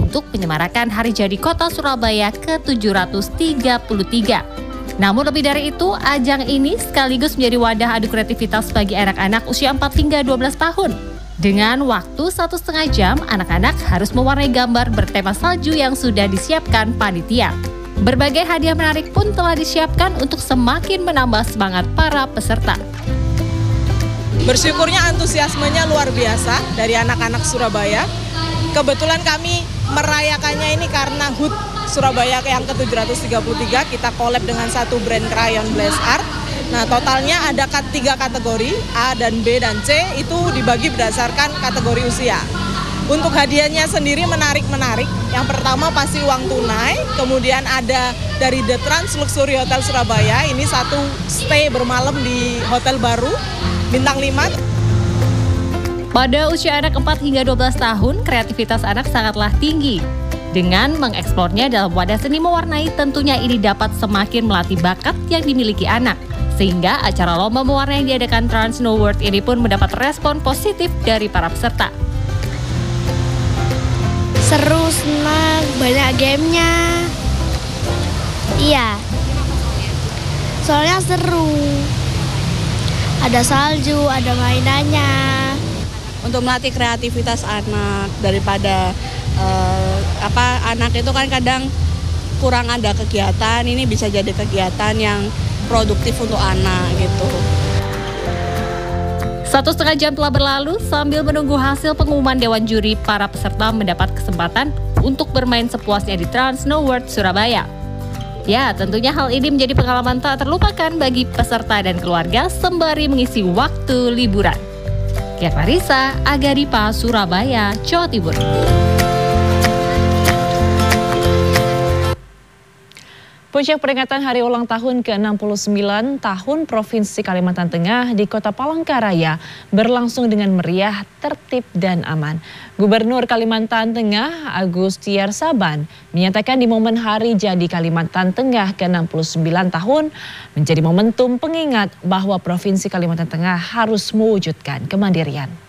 untuk menyemarakan Hari Jadi Kota Surabaya ke-733. Namun lebih dari itu, ajang ini sekaligus menjadi wadah adu kreativitas bagi anak-anak usia 4 hingga 12 tahun. Dengan waktu 1,5 jam, anak-anak harus mewarnai gambar bertema salju yang sudah disiapkan panitia. Berbagai hadiah menarik pun telah disiapkan untuk semakin menambah semangat para peserta. Bersyukurnya antusiasmenya luar biasa dari anak-anak Surabaya. Kebetulan kami merayakannya ini karena HUT Surabaya yang ke-733, kita collab dengan satu brand krayon Blaze Art. Nah, totalnya ada 3 kategori, A dan B dan C, itu dibagi berdasarkan kategori usia. Untuk hadiahnya sendiri menarik-menarik. Yang pertama pasti uang tunai, kemudian ada dari The Trans Luxury Hotel Surabaya, ini satu stay bermalam di hotel baru, bintang 5. Pada usia anak 4 hingga 12 tahun, kreativitas anak sangatlah tinggi. Dengan mengeksplornya dalam wadah seni mewarnai, tentunya ini dapat semakin melatih bakat yang dimiliki anak. Sehingga acara lomba mewarnai yang diadakan Trans Snow World ini pun mendapat respon positif dari para peserta. Seru, senang, banyak gamenya. Iya, soalnya seru. Ada salju, ada mainannya. Untuk melatih kreativitas anak daripada anak itu kan kadang kurang ada kegiatan, ini bisa jadi kegiatan yang produktif untuk anak gitu. 1,5 jam telah berlalu, sambil menunggu hasil pengumuman Dewan Juri, para peserta mendapat kesempatan untuk bermain sepuasnya di Trans Snow World Surabaya. Ya, tentunya hal ini menjadi pengalaman tak terlupakan bagi peserta dan keluarga sembari mengisi waktu liburan. Kia Clarissa, Agadipa, Surabaya, Jawa Timur. Puncak peringatan Hari Ulang Tahun ke-69 tahun Provinsi Kalimantan Tengah di Kota Palangkaraya berlangsung dengan meriah, tertib, dan aman. Gubernur Kalimantan Tengah Agus Tiar Saban menyatakan di momen Hari Jadi Kalimantan Tengah ke-69 tahun menjadi momentum pengingat bahwa Provinsi Kalimantan Tengah harus mewujudkan kemandirian.